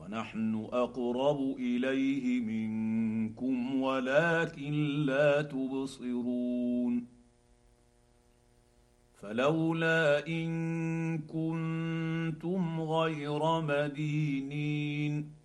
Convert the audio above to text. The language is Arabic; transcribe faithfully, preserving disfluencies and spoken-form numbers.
ونحن اقرب اليه منكم ولكن لا تبصرون. فلولا ان كنتم غير مدينين